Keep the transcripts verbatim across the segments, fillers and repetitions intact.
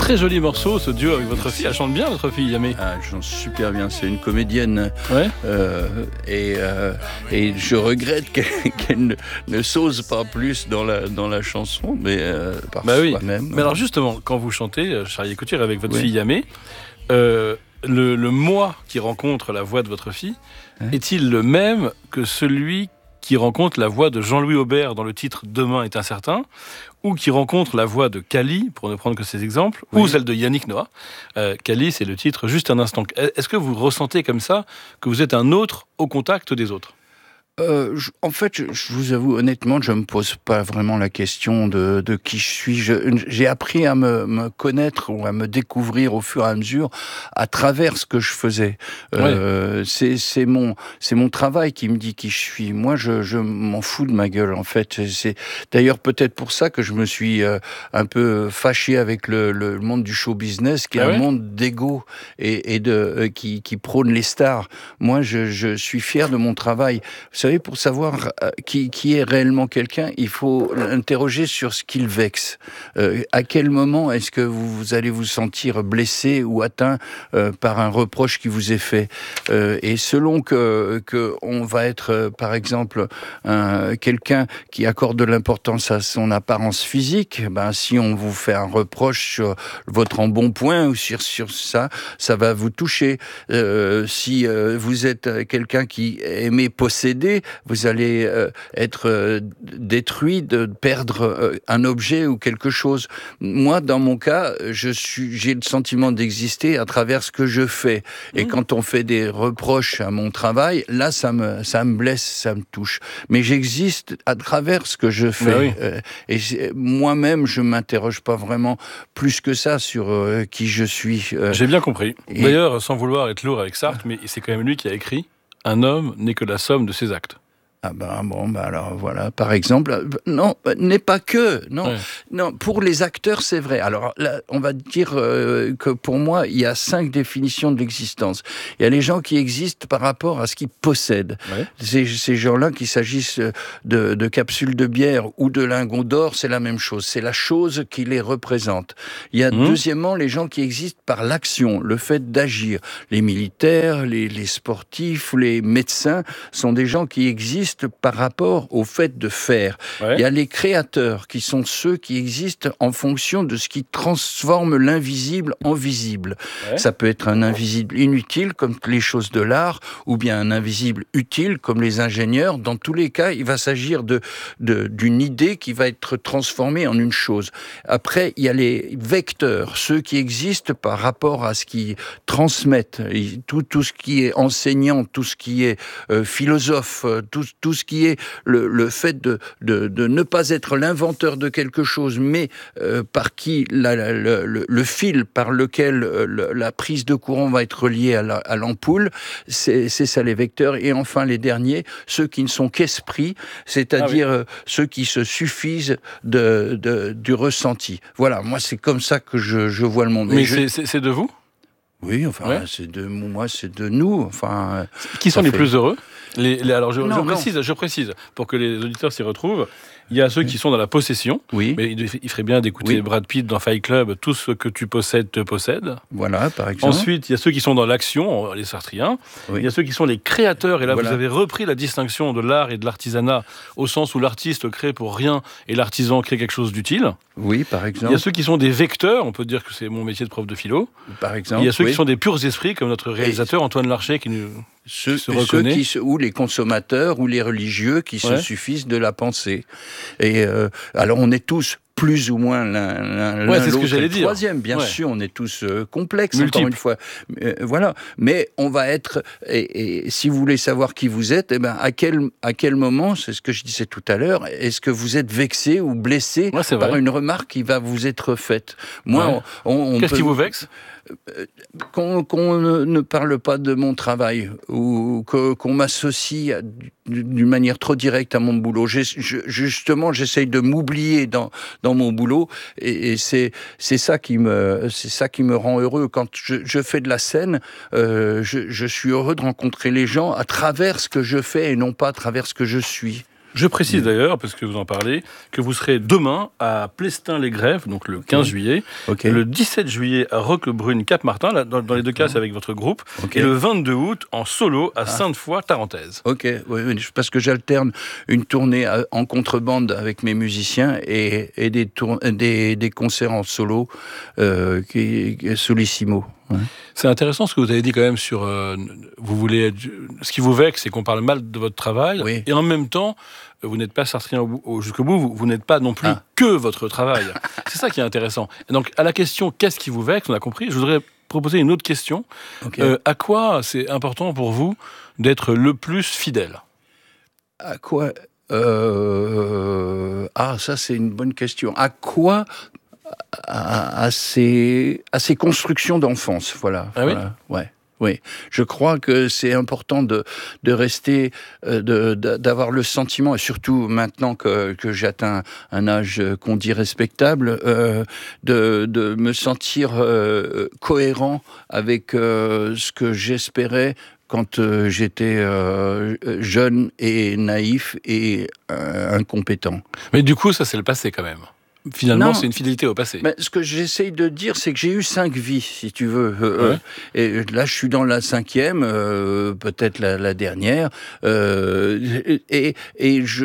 très joli morceau, ce duo avec votre fille. Elle chante bien, votre fille, Yamé. Ah, elle chante super bien. C'est une comédienne. Ouais. Euh, et, euh, et je regrette qu'elle, qu'elle ne, ne s'ose pas plus dans la, dans la chanson, mais euh, parfois bah oui. même. Mais alors justement, quand vous chantez Charlie Couture avec votre oui. fille Yamé, euh, le, le moi qui rencontre la voix de votre fille, hein? Est-il le même que celui qui rencontre la voix de Jean-Louis Aubert dans le titre « Demain est incertain » ou qui rencontre la voix de Kali, pour ne prendre que ces exemples, oui. ou celle de Yannick Noah. Euh, Kali, c'est le titre « Juste un instant ». Est-ce que vous ressentez comme ça que vous êtes un autre au contact des autres ? Euh, je, en fait, je, je vous avoue honnêtement, je me pose pas vraiment la question de, de qui je suis. Je, j'ai appris à me, me connaître ou à me découvrir au fur et à mesure à travers ce que je faisais. Euh, ouais. c'est, c'est mon, c'est mon travail qui me dit qui je suis. Moi, je, je m'en fous de ma gueule. En fait, c'est d'ailleurs peut-être pour ça que je me suis euh, un peu fâché avec le, le monde du show business, qui est ah un ouais monde d'ego et, et de euh, qui, qui prône les stars. Moi, je, je suis fier de mon travail. Vous savez, pour savoir qui, qui est réellement quelqu'un, il faut l'interroger sur ce qu'il vexe. Euh, à quel moment est-ce que vous, vous allez vous sentir blessé ou atteint euh, par un reproche qui vous est fait euh, Et selon que, que on va être, euh, par exemple, un, quelqu'un qui accorde de l'importance à son apparence physique, ben, si on vous fait un reproche sur votre embonpoint ou sur, sur ça, ça va vous toucher. Euh, si euh, vous êtes quelqu'un qui aimait posséder, vous allez euh, être euh, détruit de perdre euh, un objet ou quelque chose. Moi, dans mon cas, je suis, j'ai le sentiment d'exister à travers ce que je fais. Et mmh. quand on fait des reproches à mon travail, là, ça me, ça me blesse, ça me touche. Mais j'existe à travers ce que je fais. Oui. Euh, et moi-même, je m'interroge pas vraiment plus que ça sur euh, qui je suis. Euh, j'ai bien compris. Et... D'ailleurs, sans vouloir être lourd avec Sartre, mais c'est quand même lui qui a écrit « Un homme n'est que la somme de ses actes ». Ah ben bon, ben alors voilà, par exemple, non, n'est pas que, non, ouais. non, pour les acteurs c'est vrai. Alors là, on va dire euh, que pour moi, il y a cinq définitions de l'existence. Il y a les gens qui existent par rapport à ce qu'ils possèdent. Ouais. Ces, ces gens-là, qu'il s'agisse de, de capsules de bière ou de lingots d'or, c'est la même chose. C'est la chose qui les représente. Il y a mmh. deuxièmement les gens qui existent par l'action, le fait d'agir. Les militaires, les, les sportifs, les médecins sont des gens qui existent par rapport au fait de faire. Ouais. Il y a les créateurs qui sont ceux qui existent en fonction de ce qui transforme l'invisible en visible. Ouais. Ça peut être un invisible inutile comme les choses de l'art ou bien un invisible utile comme les ingénieurs. Dans tous les cas, il va s'agir de, de, d'une idée qui va être transformée en une chose. Après, il y a les vecteurs, ceux qui existent par rapport à ce qu'ils transmettent. Tout, tout ce qui est enseignant, tout ce qui est euh, philosophe, tout tout ce qui est le, le fait de, de, de ne pas être l'inventeur de quelque chose, mais euh, par qui la, la, le, le fil par lequel euh, la prise de courant va être reliée à, la, à l'ampoule, c'est, c'est ça les vecteurs. Et enfin les derniers, ceux qui ne sont qu'esprit, c'est-à-dire ah oui. euh, ceux qui se suffisent de, de, du ressenti. Voilà, moi c'est comme ça que je, je vois le monde. Mais je... c'est, c'est, c'est de vous ? Oui, enfin, ouais. c'est de moi, c'est de nous. Enfin, qui sont les fait... plus heureux ? Les, les, alors je, non, je précise, je précise pour que les auditeurs s'y retrouvent. Il y a ceux qui sont dans la possession. Oui. Mais il, il ferait bien d'écouter oui. Brad Pitt dans Fight Club. Tout ce que tu possèdes te possède. Voilà, par exemple. Ensuite, il y a ceux qui sont dans l'action, les sartriens. Oui. Il y a ceux qui sont les créateurs. Et là, voilà. Vous avez repris la distinction de l'art et de l'artisanat au sens où l'artiste crée pour rien et l'artisan crée quelque chose d'utile. Oui, par exemple. Il y a ceux qui sont des vecteurs. On peut dire que c'est mon métier de prof de philo. Par exemple. Il y a ceux oui. qui sont des purs esprits, comme notre réalisateur et... Antoine Larcher, qui nous ceux, se reconnaît. Ceux qui, ou les consommateurs ou les religieux qui ouais. se suffisent de la pensée. Et euh, alors, on est tous plus ou moins l'un, l'un, ouais, l'un c'est l'autre ce que j'allais le dire. troisième, bien ouais. sûr, on est tous euh, complexes, Multiple. encore une fois. Euh, voilà. Mais on va être, et, et si vous voulez savoir qui vous êtes, eh ben, à quel, à quel moment, c'est ce que je disais tout à l'heure, est-ce que vous êtes vexé ou blessé ouais, par une remarque qui va vous être faite? Moi, ouais. on, on Qu'est-ce peut... qui vous vexe? Qu'on, qu'on ne, ne parle pas de mon travail ou que, qu'on m'associe d'une manière trop directe à mon boulot. J'ai, je, justement, j'essaye de m'oublier dans, dans mon boulot et, et c'est, c'est, ça qui me, c'est ça qui me rend heureux. Quand je, je fais de la scène, euh, je, je suis heureux de rencontrer les gens à travers ce que je fais et non pas à travers ce que je suis. Je précise d'ailleurs, parce que vous en parlez, que vous serez demain à Plestin-les-Grèves, donc le quinze juillet, okay. le dix-sept juillet à Roquebrune, Cap-Martin, là, dans, dans les deux cas c'est avec votre groupe, okay. et le vingt-deux août en solo à ah. Sainte-Foy-Tarentaise. Ok, oui, oui, parce que j'alterne une tournée en contrebande avec mes musiciens et, et des, tour- des, des concerts en solo euh, qui, qui solissimo. Ouais. C'est intéressant ce que vous avez dit quand même sur euh, vous voulez être, ce qui vous vexe, c'est qu'on parle mal de votre travail oui. et en même temps vous n'êtes pas sartrien au, au, jusqu'au bout, vous, vous n'êtes pas non plus ah. que votre travail. C'est ça qui est intéressant. Et donc à la question qu'est-ce qui vous vexe, on a compris. Je voudrais proposer une autre question. Okay. Euh, à quoi c'est important pour vous d'être le plus fidèle ? À quoi euh... Ah, ça c'est une bonne question. À quoi À, à, ces, à ces constructions d'enfance, voilà. Ah oui voilà, ouais. Oui, je crois que c'est important de, de rester, euh, de, de, d'avoir le sentiment, et surtout maintenant que, que j'atteins un âge qu'on dit respectable, euh, de, de me sentir euh, cohérent avec euh, ce que j'espérais quand euh, j'étais euh, jeune et naïf et euh, incompétent. Mais du coup, ça c'est le passé quand même. Finalement, non, c'est une fidélité au passé. Mais ce que j'essaye de dire, c'est que j'ai eu cinq vies, si tu veux. Euh, ouais. Et là, je suis dans la cinquième, euh, peut-être la, la dernière. Euh, et et je,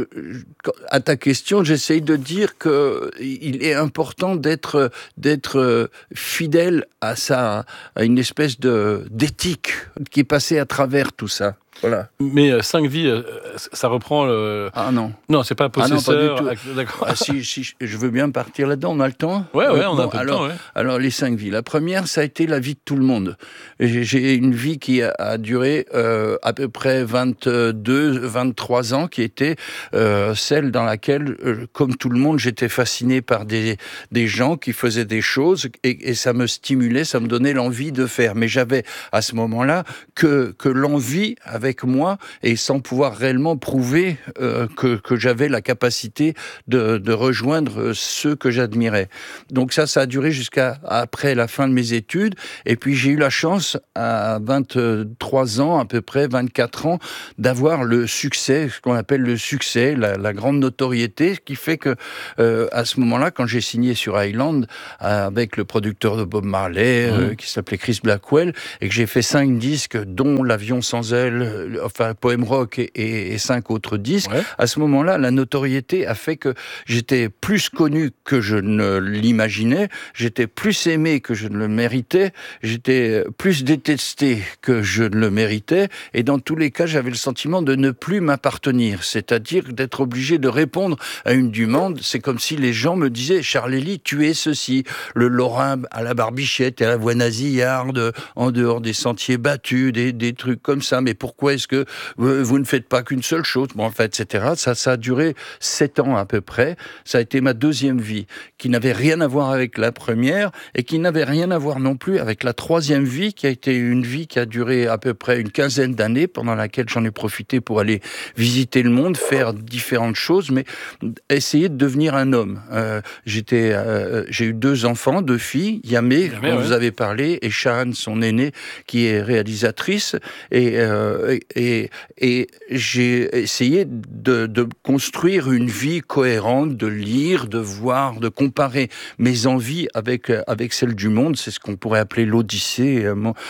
à ta question, j'essaye de dire que il est important d'être d'être fidèle à ça, à une espèce de d'éthique qui est passée à travers tout ça. Voilà. Mais euh, cinq vies, euh, ça reprend le... Ah non. Non, c'est pas possesseur. Ah non, pas du tout. D'accord. Ah, si, si, je veux bien partir là-dedans, on a le temps ? Ouais, ouais, on bon, a un peu alors, de temps, ouais. Alors, les cinq vies. La première, ça a été la vie de tout le monde. J'ai, j'ai une vie qui a, a duré euh, à peu près vingt-deux, vingt-trois ans, qui était euh, celle dans laquelle, euh, comme tout le monde, j'étais fasciné par des, des gens qui faisaient des choses et, et ça me stimulait, ça me donnait l'envie de faire. Mais j'avais, à ce moment-là, que, que l'envie avec moi et sans pouvoir réellement prouver euh, que, que j'avais la capacité de, de rejoindre ceux que j'admirais. Donc ça, ça a duré jusqu'à après la fin de mes études. Et puis j'ai eu la chance, à vingt-trois ans, à peu près, vingt-quatre ans, d'avoir le succès, ce qu'on appelle le succès, la, la grande notoriété, qui fait que euh, à ce moment-là, quand j'ai signé sur Island avec le producteur de Bob Marley, mmh. euh, qui s'appelait Chris Blackwell, et que j'ai fait cinq disques, dont L'Avion sans aile, enfin Poème Rock et, et, et cinq autres disques, ouais. À ce moment-là, la notoriété a fait que j'étais plus connu que je ne l'imaginais, j'étais plus aimé que je ne le méritais, j'étais plus détesté que je ne le méritais, et dans tous les cas, j'avais le sentiment de ne plus m'appartenir, c'est-à-dire d'être obligé de répondre à une demande. C'est comme si les gens me disaient « Charles-Élie, tu es ceci, le Lorrain à la barbichette et à la voix nasillarde, en dehors des sentiers battus, des, des trucs comme ça, mais pourquoi est-ce que vous ne faites pas qu'une seule chose ?» Bon, en fait, et cetera. Ça, ça a duré sept ans à peu près. Ça a été ma deuxième vie, qui n'avait rien à voir avec la première et qui n'avait rien à voir non plus avec la troisième vie, qui a été une vie qui a duré à peu près une quinzaine d'années, pendant laquelle j'en ai profité pour aller visiter le monde, faire différentes choses, mais essayer de devenir un homme. Euh, j'étais, euh, j'ai eu deux enfants, deux filles, Yamé, Yamé dont ouais. vous avez parlé, et Shahan, son aînée, qui est réalisatrice, et, euh, et, et j'ai essayé de, de construire une vie cohérente, de lire, de voir, de comparer mes envies avec, avec celles du monde. C'est ce qu'on pourrait appeler l'Odyssée.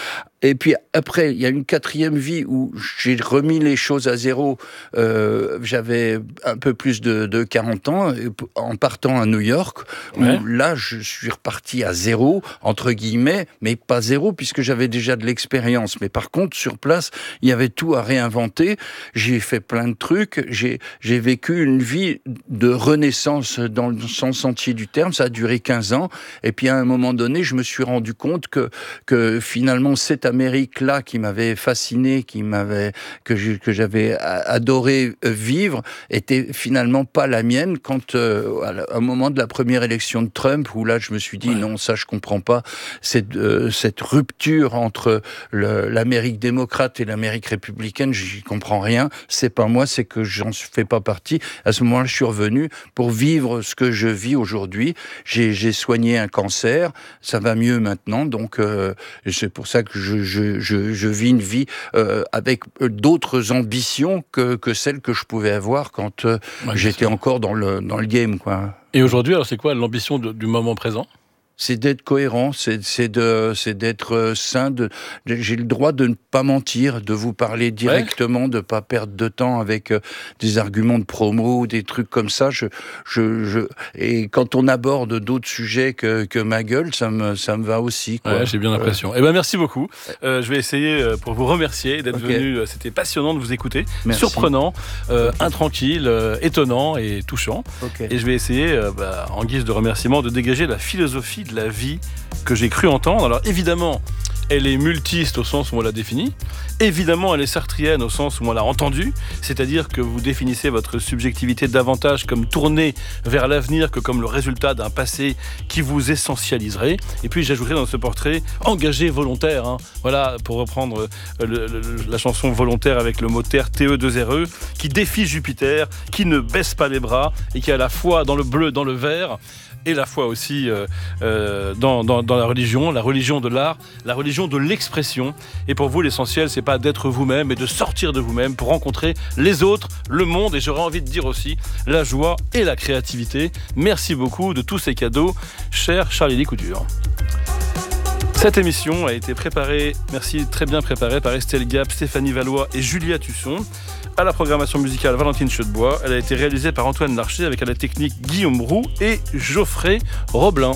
Et puis après, il y a une quatrième vie où j'ai remis les choses à zéro. Euh, j'avais un peu plus de, de quarante ans, en partant à New York, ouais. où là, je suis reparti à zéro, entre guillemets, mais pas zéro, puisque j'avais déjà de l'expérience. Mais par contre, sur place, il y avait tout à réinventer. J'ai fait plein de trucs. J'ai, j'ai vécu une vie de renaissance dans le sens entier du terme. Ça a duré quinze ans. Et puis à un moment donné, je me suis rendu compte que, que finalement, cette Amérique-là qui m'avait fasciné, qui m'avait, que, je, que j'avais adoré vivre, était finalement pas la mienne quand, euh, au moment de la première élection de Trump, où là je me suis dit ouais. non, ça je comprends pas, cette, euh, cette rupture entre le, l'Amérique démocrate et l'Amérique républicaine, j'y comprends rien, c'est pas moi, c'est que j'en fais pas partie. À ce moment-là, je suis revenu pour vivre ce que je vis aujourd'hui. J'ai, j'ai soigné un cancer, ça va mieux maintenant, donc euh, c'est pour ça que je je, je, je vis une vie euh, avec d'autres ambitions que, que celles que je pouvais avoir quand euh, ouais, j'étais encore dans le, dans le game, quoi. Et aujourd'hui, alors c'est quoi l'ambition de, du moment présent ? C'est d'être cohérent, c'est, c'est, de, c'est d'être sain. De, de, j'ai le droit de ne pas mentir, de vous parler directement, ouais. de ne pas perdre de temps avec euh, des arguments de promo, des trucs comme ça. Je, je, je, et quand on aborde d'autres sujets que, que ma gueule, ça me, ça me va aussi, quoi. Ouais, j'ai bien l'impression. Euh... Eh ben, merci beaucoup. Euh, je vais essayer, euh, pour vous remercier d'être okay. venu. Euh, c'était passionnant de vous écouter. Merci. Surprenant, euh, okay. intranquille, euh, étonnant et touchant. Okay. Et je vais essayer, euh, bah, en guise de remerciement, de dégager la philosophie de la vie que j'ai cru entendre. Alors évidemment, elle est multiste au sens où on l'a définie. Évidemment, elle est sartrienne au sens où on l'a entendue. C'est-à-dire que vous définissez votre subjectivité davantage comme tournée vers l'avenir que comme le résultat d'un passé qui vous essentialiserait. Et puis j'ajouterai dans ce portrait engagé volontaire. Hein. Voilà, pour reprendre le, le, la chanson volontaire avec le moteur T E deux R E, qui défie Jupiter, qui ne baisse pas les bras et qui a la foi dans le bleu, dans le vert. Et la foi aussi euh, euh, dans, dans, dans la religion, la religion de l'art, la religion de l'expression. Et pour vous, l'essentiel, c'est pas d'être vous-même, mais de sortir de vous-même pour rencontrer les autres, le monde, et j'aurais envie de dire aussi la joie et la créativité. Merci beaucoup de tous ces cadeaux, cher Charlie Couture. Cette émission a été préparée, merci, très bien préparée par Estelle Gap, Stéphanie Valois et Julia Tusson. À la programmation musicale, Valentine Chaudebois. Elle a été réalisée par Antoine Larcher avec à la technique Guillaume Roux et Geoffrey Roblin.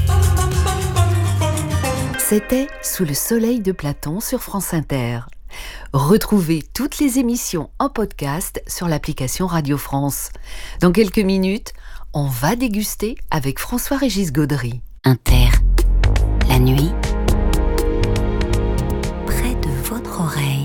C'était Sous le soleil de Platon sur France Inter. Retrouvez toutes les émissions en podcast sur l'application Radio France. Dans quelques minutes, on va déguster avec François-Régis Gaudry. Inter, la nuit, près de votre oreille.